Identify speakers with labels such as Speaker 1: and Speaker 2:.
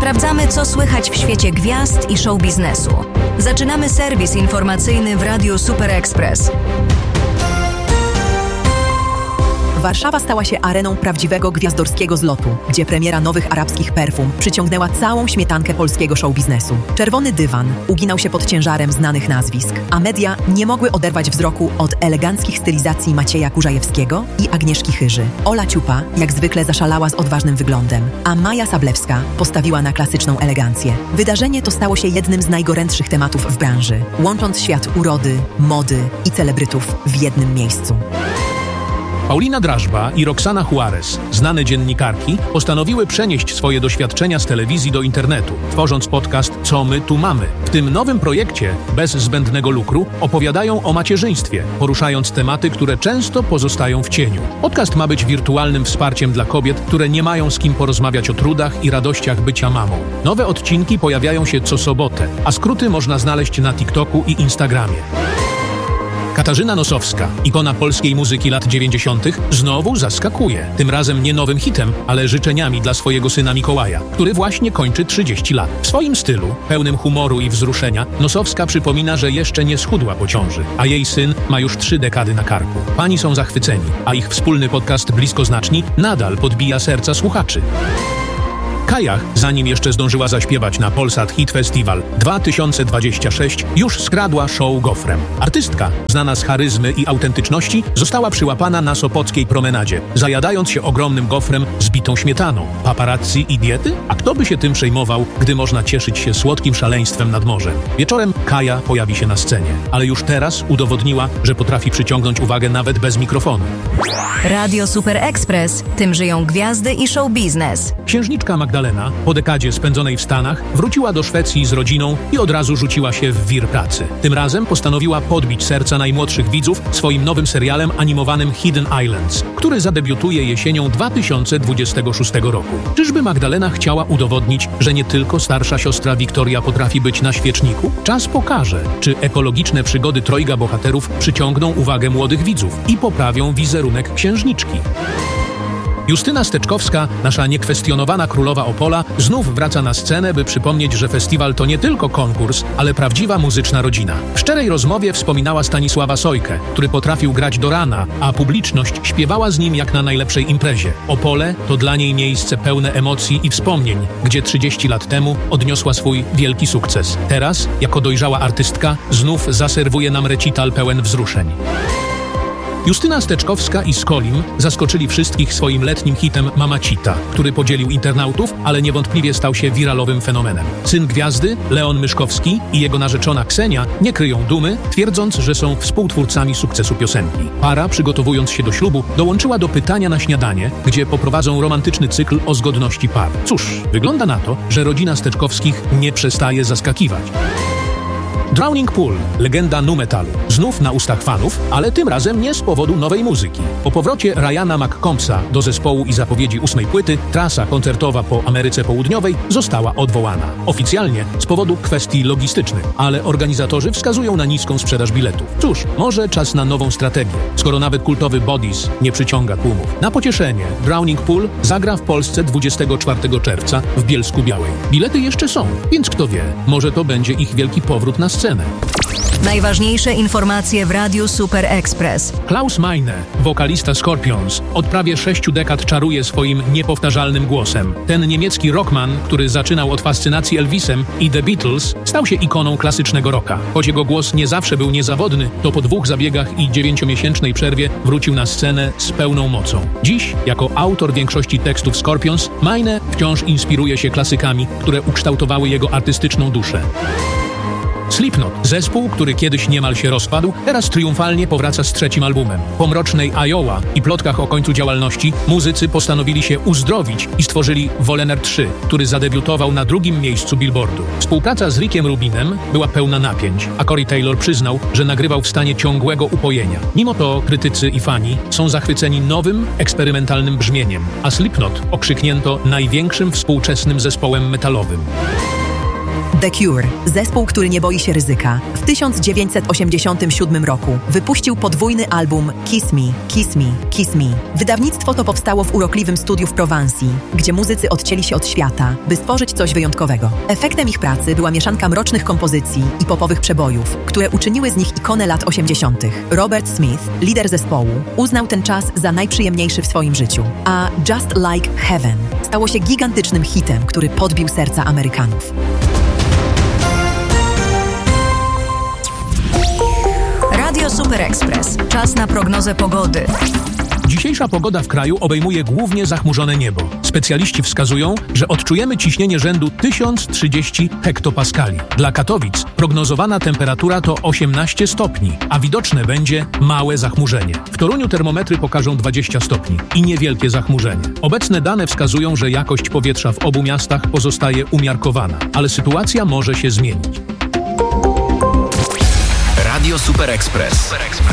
Speaker 1: Sprawdzamy, co słychać w świecie gwiazd i show biznesu. Zaczynamy serwis informacyjny w Radiu Super Express.
Speaker 2: Warszawa stała się areną prawdziwego gwiazdorskiego zlotu, gdzie premiera nowych arabskich perfum przyciągnęła całą śmietankę polskiego show biznesu. Czerwony dywan uginał się pod ciężarem znanych nazwisk, a media nie mogły oderwać wzroku od eleganckich stylizacji Macieja Kurzajewskiego i Agnieszki Chyży. Ola Ciupa jak zwykle zaszalała z odważnym wyglądem, a Maja Sablewska postawiła na klasyczną elegancję. Wydarzenie to stało się jednym z najgorętszych tematów w branży, łącząc świat urody, mody i celebrytów w jednym miejscu.
Speaker 3: Paulina Drażba i Roxana Juarez, znane dziennikarki, postanowiły przenieść swoje doświadczenia z telewizji do internetu, tworząc podcast Co my tu mamy. W tym nowym projekcie, bez zbędnego lukru, opowiadają o macierzyństwie, poruszając tematy, które często pozostają w cieniu. Podcast ma być wirtualnym wsparciem dla kobiet, które nie mają z kim porozmawiać o trudach i radościach bycia mamą. Nowe odcinki pojawiają się co sobotę, a skróty można znaleźć na TikToku i Instagramie. Katarzyna Nosowska, ikona polskiej muzyki lat 90., znowu zaskakuje. Tym razem nie nowym hitem, ale życzeniami dla swojego syna Mikołaja, który właśnie kończy 30 lat. W swoim stylu, pełnym humoru i wzruszenia, Nosowska przypomina, że jeszcze nie schudła po ciąży, a jej syn ma już 3 dekady na karku. Pani są zachwyceni, a ich wspólny podcast Bliskoznaczni nadal podbija serca słuchaczy. Kaja, zanim jeszcze zdążyła zaśpiewać na Polsat Hit Festival 2026, już skradła show gofrem. Artystka, znana z charyzmy i autentyczności, została przyłapana na sopockiej promenadzie, zajadając się ogromnym gofrem z bitą śmietaną. Paparazzi i diety? A kto by się tym przejmował, gdy można cieszyć się słodkim szaleństwem nad morzem? Wieczorem Kaja pojawi się na scenie, ale już teraz udowodniła, że potrafi przyciągnąć uwagę nawet bez mikrofonu.
Speaker 1: Radio Super Express. Tym żyją gwiazdy i show biznes.
Speaker 3: Księżniczka Magdalena, po dekadzie spędzonej w Stanach, wróciła do Szwecji z rodziną i od razu rzuciła się w wir pracy. Tym razem postanowiła podbić serca najmłodszych widzów swoim nowym serialem animowanym Hidden Islands, który zadebiutuje jesienią 2026 roku. Czyżby Magdalena chciała udowodnić, że nie tylko starsza siostra Wiktoria potrafi być na świeczniku? Czas pokaże, czy ekologiczne przygody trojga bohaterów przyciągną uwagę młodych widzów i poprawią wizerunek księżniczki. Justyna Steczkowska, nasza niekwestionowana królowa Opola, znów wraca na scenę, by przypomnieć, że festiwal to nie tylko konkurs, ale prawdziwa muzyczna rodzina. W szczerej rozmowie wspominała Stanisława Sojkę, który potrafił grać do rana, a publiczność śpiewała z nim jak na najlepszej imprezie. Opole to dla niej miejsce pełne emocji i wspomnień, gdzie 30 lat temu odniosła swój wielki sukces. Teraz, jako dojrzała artystka, znów zaserwuje nam recital pełen wzruszeń. Justyna Steczkowska i Skolim zaskoczyli wszystkich swoim letnim hitem Mamacita, który podzielił internautów, ale niewątpliwie stał się wiralowym fenomenem. Syn gwiazdy, Leon Myszkowski i jego narzeczona Ksenia nie kryją dumy, twierdząc, że są współtwórcami sukcesu piosenki. Para, przygotowując się do ślubu, dołączyła do Pytania na śniadanie, gdzie poprowadzą romantyczny cykl o zgodności par. Cóż, wygląda na to, że rodzina Steczkowskich nie przestaje zaskakiwać. Drowning Pool, legenda nu metalu, znów na ustach fanów, ale tym razem nie z powodu nowej muzyki. Po powrocie Ryana McCombsa do zespołu i zapowiedzi 8. płyty, trasa koncertowa po Ameryce Południowej została odwołana. Oficjalnie z powodu kwestii logistycznych, ale organizatorzy wskazują na niską sprzedaż biletów. Cóż, może czas na nową strategię, skoro nawet kultowy Bodies nie przyciąga tłumów. Na pocieszenie, Drowning Pool zagra w Polsce 24 czerwca w Bielsku Białej. Bilety jeszcze są, więc kto wie, może to będzie ich wielki powrót na scenę.
Speaker 1: Najważniejsze informacje w Radiu Super Express.
Speaker 3: Klaus Meine, wokalista Scorpions, od prawie 6 dekad czaruje swoim niepowtarzalnym głosem. Ten niemiecki rockman, który zaczynał od fascynacji Elvisem i The Beatles, stał się ikoną klasycznego rocka. Choć jego głos nie zawsze był niezawodny, to po 2 zabiegach i 9-miesięcznej przerwie wrócił na scenę z pełną mocą. Dziś, jako autor większości tekstów Scorpions, Meine wciąż inspiruje się klasykami, które ukształtowały jego artystyczną duszę. Slipknot, zespół, który kiedyś niemal się rozpadł, teraz triumfalnie powraca z 3. albumem. Po mrocznej Iowa i plotkach o końcu działalności muzycy postanowili się uzdrowić i stworzyli Volener 3, który zadebiutował na 2. miejscu Billboardu. Współpraca z Rickiem Rubinem była pełna napięć, a Corey Taylor przyznał, że nagrywał w stanie ciągłego upojenia. Mimo to krytycy i fani są zachwyceni nowym, eksperymentalnym brzmieniem, a Slipknot okrzyknięto największym współczesnym zespołem metalowym.
Speaker 2: The Cure, zespół, który nie boi się ryzyka, w 1987 roku wypuścił podwójny album Kiss Me, Kiss Me, Kiss Me. Wydawnictwo to powstało w urokliwym studiu w Prowansji, gdzie muzycy odcięli się od świata, by stworzyć coś wyjątkowego. Efektem ich pracy była mieszanka mrocznych kompozycji i popowych przebojów, które uczyniły z nich ikonę lat 80. Robert Smith, lider zespołu, uznał ten czas za najprzyjemniejszy w swoim życiu, a Just Like Heaven stało się gigantycznym hitem, który podbił serca Amerykanów.
Speaker 1: Radio Super Express. Czas na prognozę pogody.
Speaker 3: Dzisiejsza pogoda w kraju obejmuje głównie zachmurzone niebo. Specjaliści wskazują, że odczujemy ciśnienie rzędu 1030 hektopaskali. Dla Katowic prognozowana temperatura to 18 stopni, a widoczne będzie małe zachmurzenie. W Toruniu termometry pokażą 20 stopni i niewielkie zachmurzenie. Obecne dane wskazują, że jakość powietrza w obu miastach pozostaje umiarkowana, ale sytuacja może się zmienić.
Speaker 4: Radio Super Express.